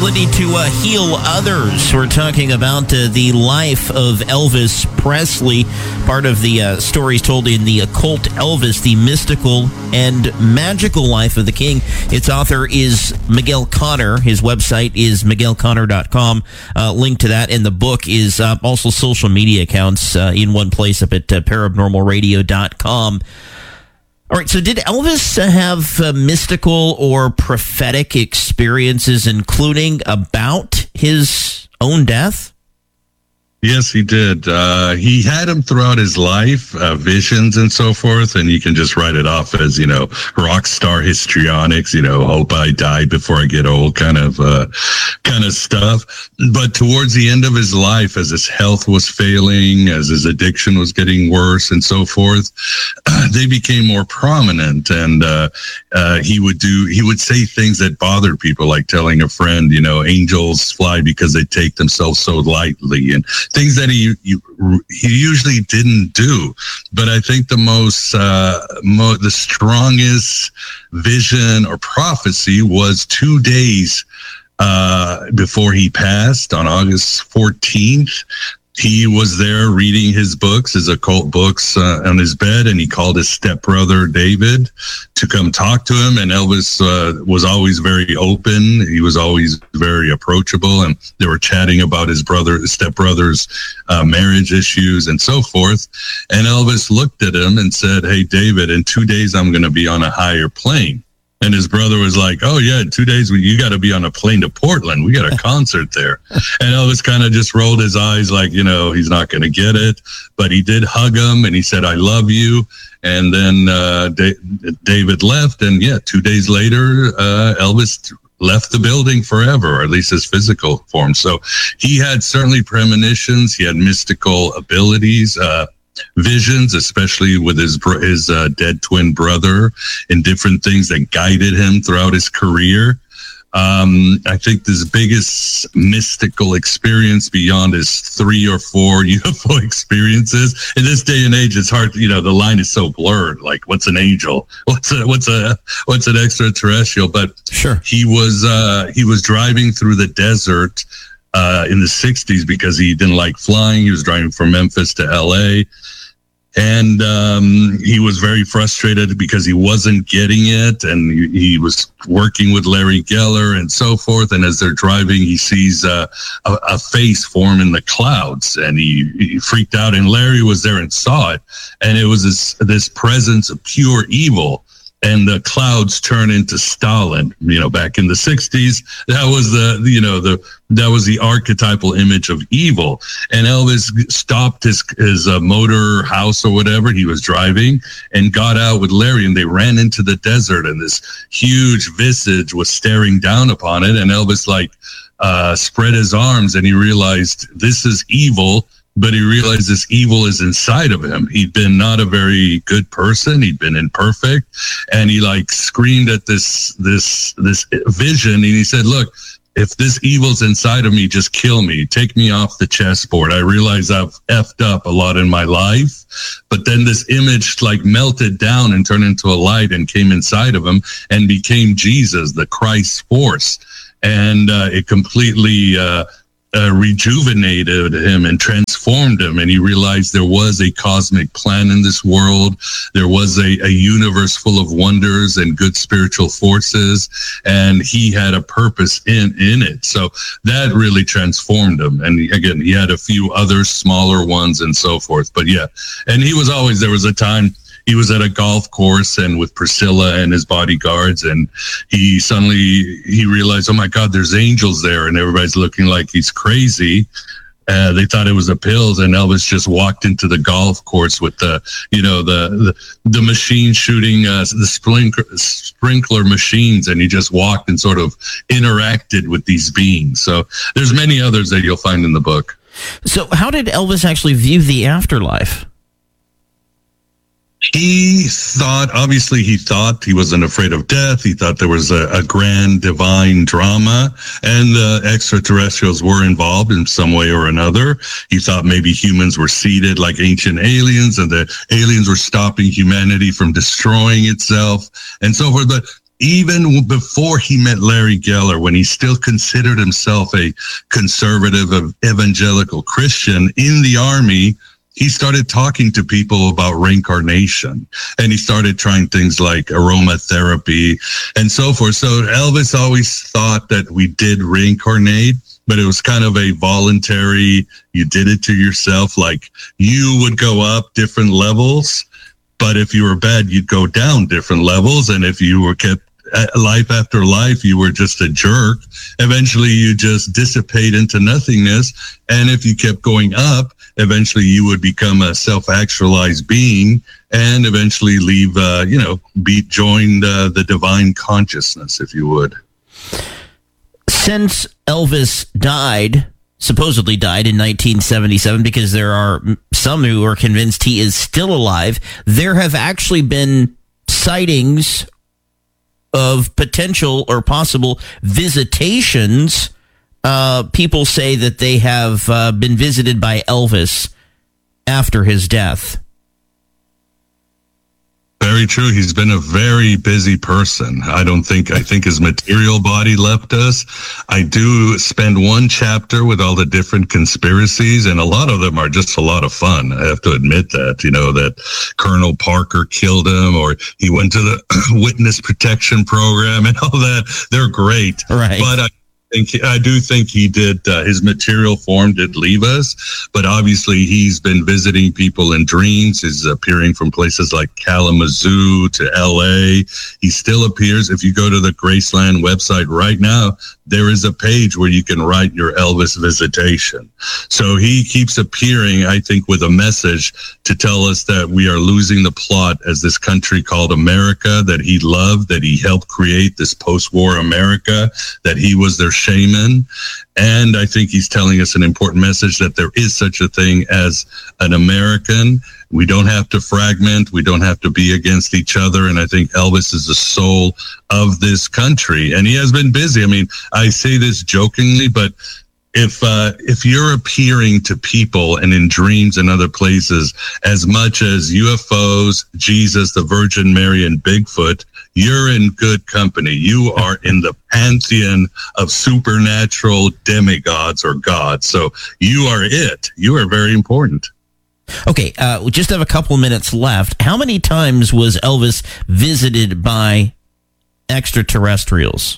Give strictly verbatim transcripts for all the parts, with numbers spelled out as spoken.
ability to uh, heal others. We're talking about uh, the life of Elvis Presley, part of the uh, stories told in The Occult Elvis, the mystical and magical life of the king. Its author is Miguel Conner. His website is miguel conner dot com. Uh, link to that, and the book is uh, also social media accounts uh, in one place up at uh, paranormal radio dot com. All right, so did Elvis uh, have uh, mystical or prophetic experiences, including about his own death? Yes, he did. Uh, he had them throughout his life, uh, visions and so forth, and you can just write it off as, you know, rock star histrionics, you know, hope I die before I get old kind of, uh, kind of stuff. But towards the end of his life, as his health was failing, as his addiction was getting worse and so forth, uh, they became more prominent. And, uh, uh, he would do, he would say things that bothered people, like telling a friend, you know, angels fly because they take themselves so lightly, and things that he, he he usually didn't do. But I think the most uh, mo- the strongest vision or prophecy was two days uh, before he passed, on August fourteenth. He was there reading his books, his occult books, uh, on his bed, and he called his stepbrother David to come talk to him. And Elvis uh, was always very open. He was always very approachable, and they were chatting about his brother, his stepbrother's uh, marriage issues and so forth. And Elvis looked at him and said, "Hey, David, in two days I'm going to be on a higher plane." And his brother was like, "Oh, yeah, in two days, you got to be on a plane to Portland. We got a concert there." And Elvis kind of just rolled his eyes like, you know, he's not going to get it. But he did hug him, and he said, "I love you." And then uh, da- David left. And, yeah, two days later, uh, Elvis left the building forever, or at least his physical form. So he had certainly premonitions. He had mystical abilities, uh visions, especially with his his uh, dead twin brother, and different things that guided him throughout his career. Um, I think his biggest mystical experience beyond his three or four U F O experiences, in this day and age, it's hard, you know, the line is so blurred. Like, what's an angel? What's a, what's a, what's an extraterrestrial? But sure, he was, uh, he was driving through the desert Uh, in the sixties because he didn't like flying. He was driving from Memphis to L A, and um, he was very frustrated because he wasn't getting it, and he, he was working with Larry Geller and so forth. And as they're driving, he sees uh, a, a face form in the clouds, and he, he freaked out. And Larry was there and saw it, and it was this this presence of pure evil. And the clouds turn into Stalin, you know, back in the sixties. That was the, you know, the, that was the archetypal image of evil. And Elvis stopped his, his uh, motor house or whatever he was driving and got out with Larry, and they ran into the desert, and this huge visage was staring down upon it. And Elvis like, uh, spread his arms, and he realized this is evil. But he realized this evil is inside of him. He'd been not a very good person. He'd been imperfect. And he like screamed at this, this, this vision. And he said, "Look, if this evil's inside of me, just kill me. Take me off the chessboard. I realize I've effed up a lot in my life." But then this image like melted down and turned into a light and came inside of him and became Jesus, the Christ force. And uh, it completely, uh, Uh, rejuvenated him and transformed him, and he realized there was a cosmic plan in this world. There was a, a universe full of wonders and good spiritual forces, and he had a purpose in in it. So that really transformed him. And he, again, he had a few other smaller ones and so forth. But yeah, and he was always, there was a time he was at a golf course and with Priscilla and his bodyguards, and he suddenly, he realized, oh my God, there's angels there, and everybody's looking like he's crazy. Uh, they thought it was the pills, and Elvis just walked into the golf course with the, you know, the the, the machine shooting, uh, the sprinkler, sprinkler machines, and he just walked and sort of interacted with these beings. So there's many others that you'll find in the book. So how did Elvis actually view the afterlife? He thought, obviously he thought he wasn't afraid of death. He thought there was a, a grand divine drama, and the extraterrestrials were involved in some way or another. He thought maybe humans were seeded like ancient aliens, and the aliens were stopping humanity from destroying itself and so forth. But even before he met Larry Geller, when he still considered himself a conservative evangelical Christian in the Army, he started talking to people about reincarnation, and he started trying things like aromatherapy and so forth. So Elvis always thought that we did reincarnate, but it was kind of a voluntary, you did it to yourself. Like you would go up different levels, but if you were bad, you'd go down different levels. And if you were kept life after life, you were just a jerk. Eventually you just dissipate into nothingness. And if you kept going up, eventually you would become a self-actualized being and eventually leave, uh, you know, be joined uh, the divine consciousness, if you would. Since Elvis died, supposedly died in nineteen seventy-seven, because there are some who are convinced he is still alive, there have actually been sightings of potential or possible visitations. Uh, people say that they have uh, been visited by Elvis after his death. Very true. He's been a very busy person. I don't think, I think his material body left us. I do spend one chapter with all the different conspiracies, and a lot of them are just a lot of fun. I have to admit that, you know, that Colonel Parker killed him, or he went to the witness protection program and all that. They're great. Right. But I think, I do think he did, uh, his material form did leave us, but obviously he's been visiting people in dreams. He's appearing from places like Kalamazoo to L A. He still appears. If you go to the Graceland website right now, there is a page where you can write your Elvis visitation. So he keeps appearing, I think, with a message to tell us that we are losing the plot as this country called America, that he loved, that he helped create this post-war America, that he was their shaman. And I think he's telling us an important message that there is such a thing as an American. We don't have to fragment. We don't have to be against each other. And I think Elvis is the soul of this country. And he has been busy. I mean, I say this jokingly, but if uh, if you're appearing to people and in dreams and other places as much as U F Os, Jesus, the Virgin Mary, and Bigfoot, you're in good company. You are in the pantheon of supernatural demigods or gods. So you are it. You are very important. Okay, uh, we just have a couple minutes left. How many times was Elvis visited by extraterrestrials?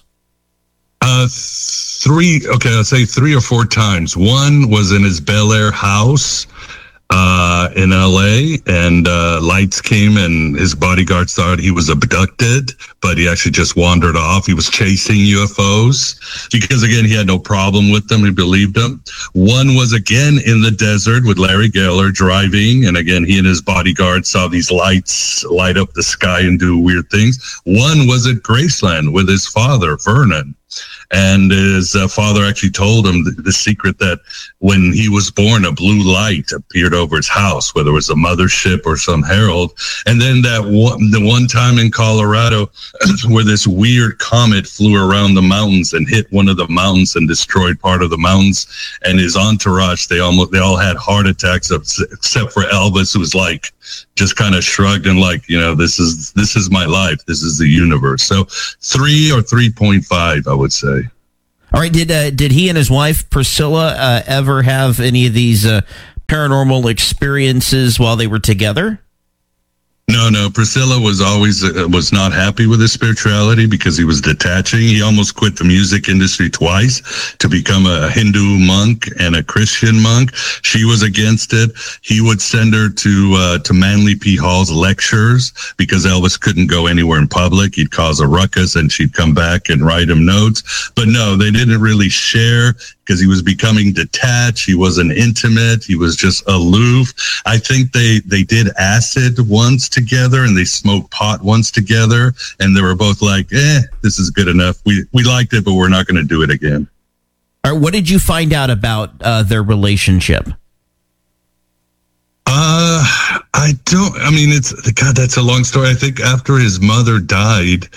Uh, three, okay, I'll say three or four times. One was in his Bel Air house uh, in L A, and uh, lights came and his bodyguards thought he was abducted, but he actually just wandered off. He was chasing U F Os because, again, he had no problem with them. He believed them. One was, again, in the desert with Larry Geller driving, and, again, he and his bodyguards saw these lights light up the sky and do weird things. One was at Graceland with his father, Vernon. And his uh, father actually told him the, the secret that when he was born, a blue light appeared over his house, whether it was a mothership or some herald. And then that one, the one time in Colorado where this weird comet flew around the mountains and hit one of the mountains and destroyed part of the mountains. And his entourage, they almost they all had heart attacks, except for Elvis, who was like, just kind of shrugged and like, you know, this is this is my life. This is the universe. So three or three point five, I would say. All right. Did uh, did he and his wife Priscilla uh, ever have any of these uh, paranormal experiences while they were together? No, no. Priscilla was always uh, was not happy with his spirituality because he was detaching. He almost quit the music industry twice to become a Hindu monk and a Christian monk. She was against it. He would send her to uh, to Manly P. Hall's lectures because Elvis couldn't go anywhere in public. He'd cause a ruckus, and she'd come back and write him notes. But no, they didn't really share because he was becoming detached. He wasn't intimate. He was just aloof. I think they they did acid once together, and they smoked pot once together, and they were both like, eh, this is good enough. We we liked it, but we're not going to do it again. All right, what did you find out about uh, their relationship? Uh, I don't, I mean, it's, God, that's a long story. I think after his mother died,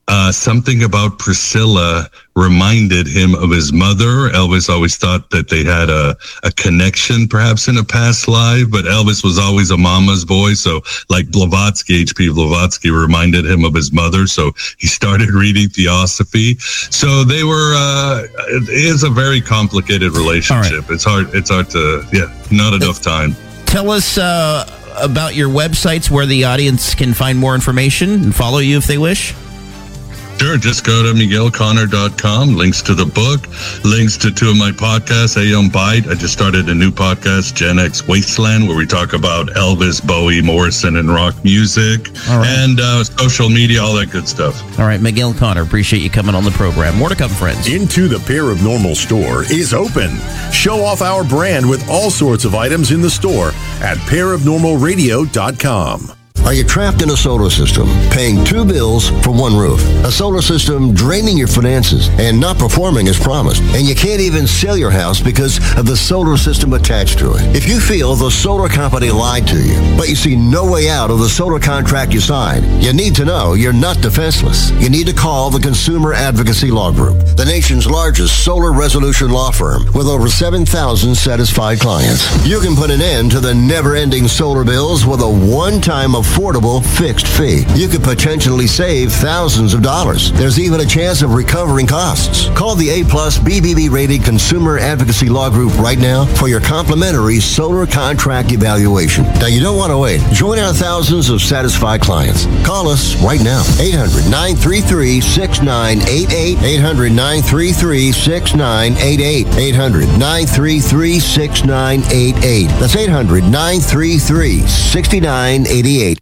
uh, something about Priscilla reminded him of his mother. Elvis always thought that they had a, a connection, perhaps in a past life, but Elvis was always a mama's boy. So like Blavatsky, H P Blavatsky reminded him of his mother. So he started reading Theosophy. So they were, uh, it is a very complicated relationship. Right. It's hard. It's hard to, yeah, not enough time. Tell us uh, about your websites where the audience can find more information and follow you if they wish. Sure, just go to Miguel Conner dot com, links to the book, links to two of my podcasts, Aeon Byte. I just started a new podcast, Gen X Wasteland, where we talk about Elvis, Bowie, Morrison, and rock music, right. and uh, social media, all that good stuff. All right, Miguel Conner, appreciate you coming on the program. More to come, friends. Into the Pair of Normal store is open. Show off our brand with all sorts of items in the store at pair of normal radio dot com. Are you trapped in a solar system, paying two bills for one roof? A solar system draining your finances and not performing as promised. And you can't even sell your house because of the solar system attached to it. If you feel the solar company lied to you, but you see no way out of the solar contract you signed, you need to know you're not defenseless. You need to call the Consumer Advocacy Law Group, the nation's largest solar resolution law firm with over seven thousand satisfied clients. You can put an end to the never-ending solar bills with a one-time affordable fixed fee. You could potentially save thousands of dollars. There's even a chance of recovering costs. Call the A-plus B B B rated Consumer Advocacy Law Group right now for your complimentary solar contract evaluation. Now, you don't want to wait. Join our thousands of satisfied clients. Call us right now. eight hundred, nine three three, six nine eight eight. eight hundred, nine three three, six nine eight eight. eight hundred, nine three three, six nine eight eight. That's eight hundred, nine three three, six nine eight eight.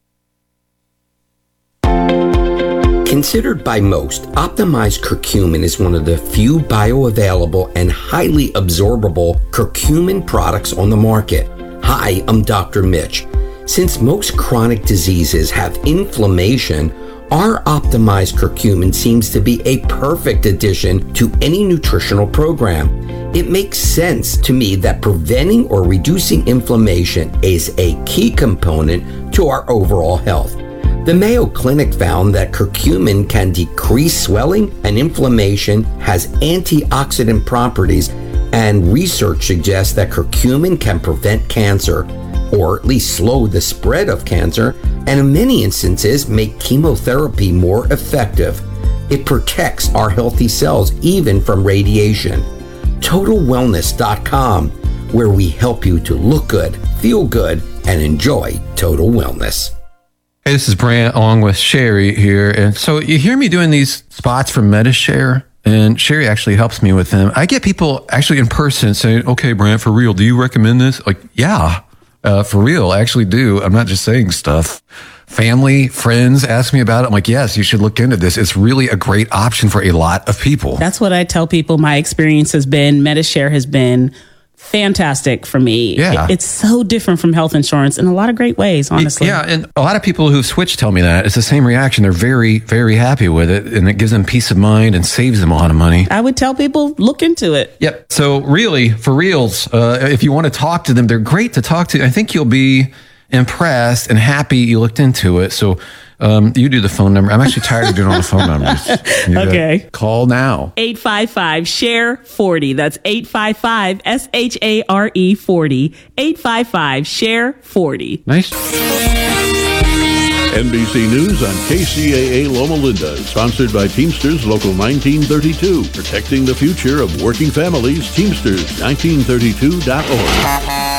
Considered by most, optimized curcumin is one of the few bioavailable and highly absorbable curcumin products on the market. Hi, I'm Doctor Mitch. Since most chronic diseases have inflammation, our optimized curcumin seems to be a perfect addition to any nutritional program. It makes sense to me that preventing or reducing inflammation is a key component to our overall health. The Mayo Clinic found that curcumin can decrease swelling and inflammation, has antioxidant properties, and research suggests that curcumin can prevent cancer, or at least slow the spread of cancer, and in many instances make chemotherapy more effective. It protects our healthy cells even from radiation. Total Wellness dot com, where we help you to look good, feel good, and enjoy total wellness. Hey, this is Brant along with Sherry here. And so you hear me doing these spots for MediShare, and Sherry actually helps me with them. I get people actually in person saying, okay, Brant, for real, do you recommend this? Like, yeah, uh, for real, I actually do. I'm not just saying stuff. Family, friends ask me about it. I'm like, yes, you should look into this. It's really a great option for a lot of people. That's what I tell people. My experience has been, MediShare has been fantastic for me. Yeah. It's so different from health insurance in a lot of great ways, honestly. Yeah, and a lot of people who've switched tell me that. It's the same reaction. They're very, very happy with it, and it gives them peace of mind and saves them a lot of money. I would tell people, look into it. Yep. So really, for reals, uh, if you want to talk to them, they're great to talk to. I think you'll be impressed and happy you looked into it. So um, you do the phone number. I'm actually tired of doing all the phone numbers. You okay. Call now. eight five five, S H A R E, forty. That's eight five five, S H A R E, forty. eight five five, S H A R E, forty. Nice. N B C News on K C A A Loma Linda, sponsored by Teamsters Local nineteen thirty-two. Protecting the future of working families, Teamsters nineteen thirty-two dot org.